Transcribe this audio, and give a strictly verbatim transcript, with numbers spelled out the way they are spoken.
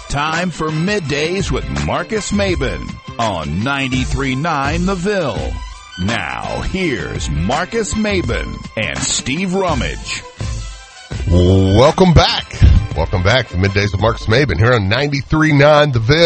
Time for Middays with Marcus Maben on ninety-three point nine The Ville. Now, here's Marcus Maben and Steve Rummage. Welcome back. Welcome back to Middays with Marcus Maben here on ninety-three point nine The Ville.